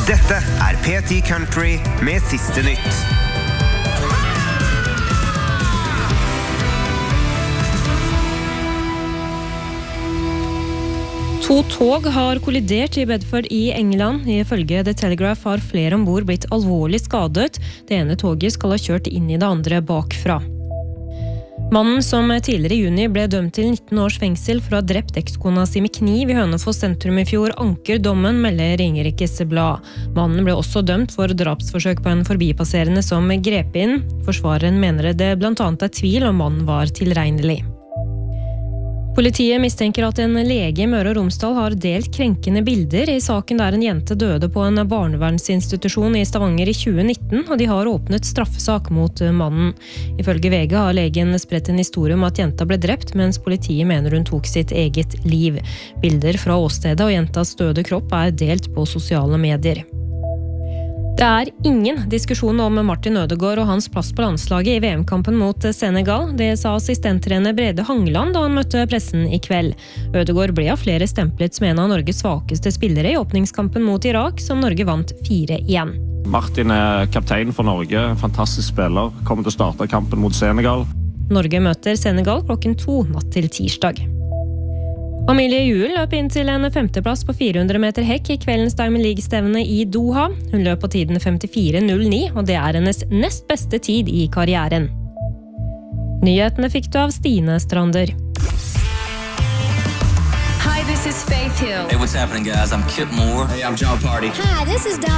Dette PT Country med siste nytt. To tog har kollidert i Bedford i England. Ifølge The Telegraph har flere ombord blitt alvorlig skadet. Det ene toget skal ha kjørt inn i det andre bakfra. Mannen som tidligere i juni ble dømt til 19 års fengsel for å ha drept ekskona si med kniv i Hønefoss sentrum i fjor, anker dommen, melder Ringerikes Blad. Mannen ble også dømt for drapsforsøk på en forbipasserende som grep inn. Forsvareren mener det blant annet er tvil om mannen var tilregnelig. Politiet mistenker at en lege i Møre og Romsdal har delt krenkende bilder i saken der en jente døde på en barnevernsinstitusjon i Stavanger i 2019, og de har åpnet straffesak mot mannen. Ifølge VG har legen spredt en historie om at jenta ble drept, mens politiet mener hun tok sitt eget liv. Bilder fra åstedet og jentas døde kropp er delt på sosiale medier. Det er ingen diskusjon om Martin Ødegaard og hans plass på landslaget i VM-kampen mot Senegal. Det sa assistenttrener Brede Hangeland da han møtte pressen i kveld. Ødegaard ble av flere stemplet som en av Norges svakeste spillere i åpningskampen mot Irak, som Norge vant 4-1. Martin er kaptein for Norge, fantastisk spiller, kommer til å starte kampen mot Senegal. Norge møter Senegal klokken 2 natt til tirsdag. Amelie Juel løp inn til en 5. plass på 400 meter hekk i kveldens Diamond League-stevne i Doha. Hun løp på tiden 54.09, og det er hennes nest beste tid i karrieren. Nyhetene fikk du av Stine Strander. Hi, this is Faith Hill. Hey, what's happening, guys? I'm Kip Moore. Hey, I'm John Party. Hi, this is Dom